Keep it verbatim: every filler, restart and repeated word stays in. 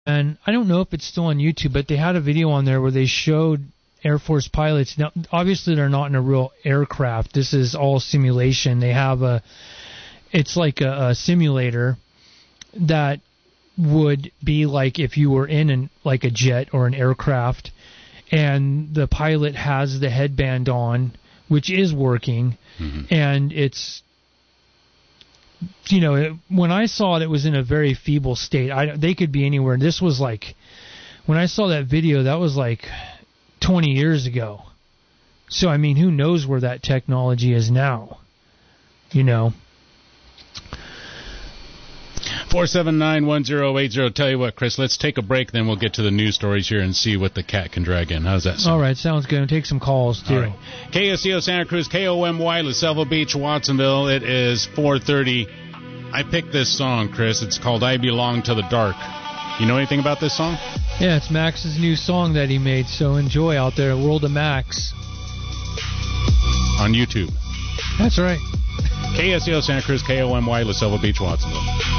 And I don't know if it's still on YouTube, but they had a video on there where they showed Air Force pilots. Now, obviously, they're not in a real aircraft. This is all simulation. They have a, it's like a, a simulator that would be like if you were in an, like a jet or an aircraft, and the pilot has the headband on, which is working, mm-hmm. and it's, you know, it, when I saw it, it was in a very feeble state. I, they could be anywhere. This was like, when I saw that video, that was like twenty years ago. So, I mean, who knows where that technology is now, you know. four seven nine, one zero eight zero. Tell you what, Chris, let's take a break, then we'll get to the news stories here and see what the cat can drag in. How's that sound? All right, sounds good. We'll take some calls, too. Right. K S C O Santa Cruz, K O M Y, La Selva Beach, Watsonville. It is four thirty. I picked this song, Chris. It's called I Belong to the Dark. You know anything about this song? Yeah, it's Max's new song that he made, so enjoy out there, World of Max. On YouTube. That's right. K S C O Santa Cruz, K O M Y, La Selva Beach, Watsonville.